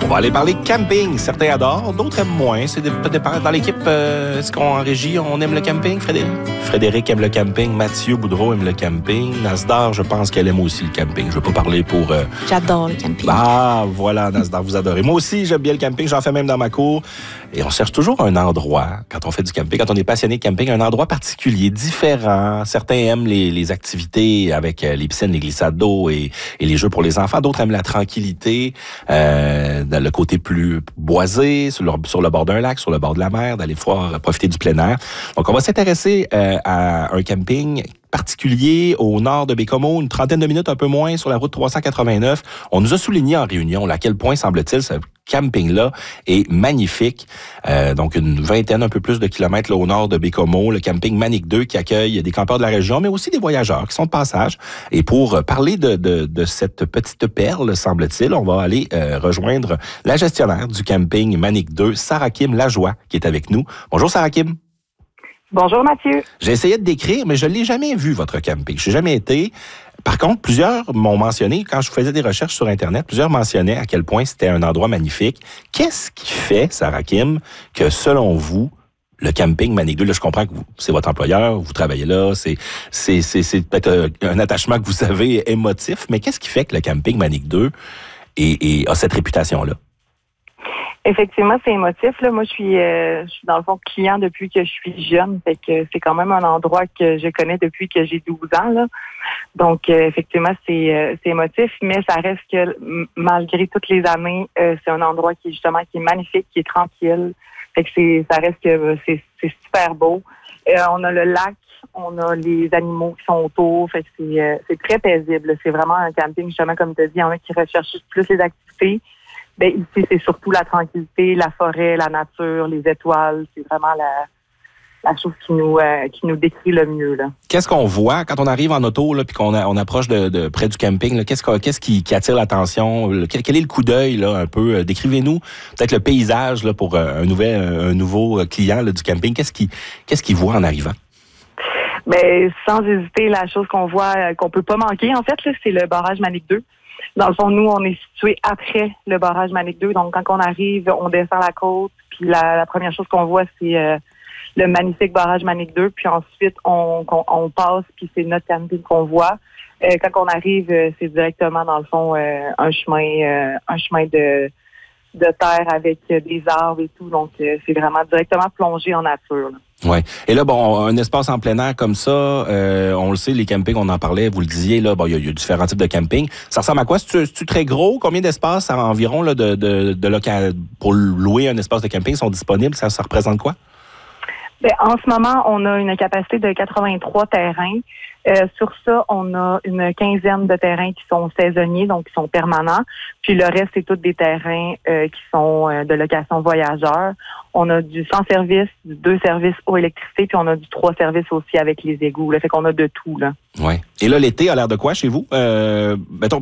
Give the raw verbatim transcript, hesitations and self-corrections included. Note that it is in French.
On va aller parler camping. Certains adorent, d'autres aiment moins. C'est dépend. Dans l'équipe, euh, est-ce qu'en régie, on aime le camping, Frédéric? Frédéric aime le camping. Mathieu Boudreau aime le camping. Nasdar, je pense qu'elle aime aussi le camping. Je ne veux pas parler pour... Euh... J'adore le camping. Ah, voilà, Nasdar, vous adorez. Moi aussi, j'aime bien le camping. J'en fais même dans ma cour. Et on cherche toujours un endroit, quand on fait du camping, quand on est passionné de camping, un endroit particulier, différent. Certains aiment les, les activités avec les piscines, les glissades d'eau et, et les jeux pour les enfants. D'autres aiment la tranquillité, euh, dans le côté plus boisé, sur le, sur le bord d'un lac, sur le bord de la mer, d'aller pouvoir profiter du plein air. Donc, on va s'intéresser euh, à un camping particulier au nord de Bécomo, une trentaine de minutes, un peu moins, sur la route trois cent quatre-vingt-neuf. On nous a souligné en réunion là, à quel point, semble-t-il, ce camping-là est magnifique. Euh, donc, une vingtaine, un peu plus de kilomètres là, au nord de Bécomo, le camping Manic deux qui accueille des campeurs de la région, mais aussi des voyageurs qui sont de passage. Et pour parler de, de, de cette petite perle, semble-t-il, on va aller euh, rejoindre la gestionnaire du camping Manic deux, Sarah Kim Lajoie, qui est avec nous. Bonjour, Sarah Kim. Bonjour Mathieu. J'ai essayé de décrire, mais je ne l'ai jamais vu, votre camping. Je n'ai jamais été. Par contre, plusieurs m'ont mentionné, quand je faisais des recherches sur Internet, plusieurs mentionnaient à quel point c'était un endroit magnifique. Qu'est-ce qui fait, Sarah Kim, que selon vous, le camping Manic deux, là, je comprends que vous, c'est votre employeur, vous travaillez là, c'est, c'est, c'est, c'est peut-être un attachement que vous avez émotif, mais qu'est-ce qui fait que le camping Manic deux est, est, a cette réputation-là? Effectivement, c'est émotif. Là. Moi, je suis, euh, je suis dans le fond client depuis que je suis jeune. Fait que c'est quand même un endroit que je connais depuis que j'ai douze ans. Là. Donc, euh, effectivement, c'est, euh, c'est émotif, mais ça reste que m- malgré toutes les années, euh, c'est un endroit qui est justement qui est magnifique, qui est tranquille. Fait que c'est, ça reste que euh, c'est, c'est super beau. Euh, on a le lac, on a les animaux qui sont autour. Fait que c'est, euh, c'est très paisible. C'est vraiment un camping, justement, comme tu as dit, il y en a qui recherchent plus les activités. Ben ici, c'est surtout la tranquillité, la forêt, la nature, les étoiles. C'est vraiment la, la chose qui nous euh, qui nous décrit le mieux. Là. Qu'est-ce qu'on voit quand on arrive en auto là, puis qu'on a, on approche de, de près du camping? Là, qu'est-ce, qu'est-ce qui, qui attire l'attention? Quel, quel est le coup d'œil là, un peu? Décrivez-nous peut-être le paysage là, pour un, nouvel, un nouveau client là, du camping. Qu'est-ce qu'il qu'est-ce qu'il voit en arrivant? Ben sans hésiter, la chose qu'on voit, qu'on peut pas manquer, en fait, là, c'est le barrage Manic deux. Dans le fond, nous, on est situé après le barrage Manic deux. Donc, quand on arrive, on descend la côte. Puis la, la première chose qu'on voit, c'est euh, le magnifique barrage Manic deux. Puis ensuite, on, on, on passe, puis c'est notre camping qu'on voit. Euh, quand on arrive, euh, c'est directement, dans le fond, euh, un chemin euh, un chemin de, de terre avec euh, des arbres et tout. Donc, euh, c'est vraiment directement plongé en nature. Là. Ouais. Et là, bon, un espace en plein air comme ça, euh, on le sait, les campings, on en parlait, vous le disiez, là, bon, il y, y a différents types de camping. Ça ressemble à quoi? C'est-tu, c'est-tu très gros? Combien d'espaces environ là, de, de, de loca- pour louer un espace de camping sont disponibles? Ça, ça représente quoi? Bien, en ce moment, on a une capacité de quatre-vingt-trois terrains. Euh, sur ça, on a une quinzaine de terrains qui sont saisonniers, donc qui sont permanents. Puis le reste, c'est tous des terrains euh, qui sont euh, de location voyageurs. On a du sans service, du deux services eau électricité, puis on a du trois services aussi avec les égouts. Là, fait qu'on a de tout. Là. Ouais. Et là, l'été a l'air de quoi chez vous? Euh, mettons,